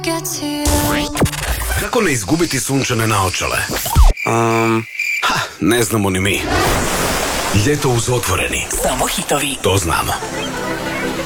Kako ne izgubiti sunčane naočale? Ne znamo ni mi. Ljeto uz Otvoreni. Samo hitovi. To znamo.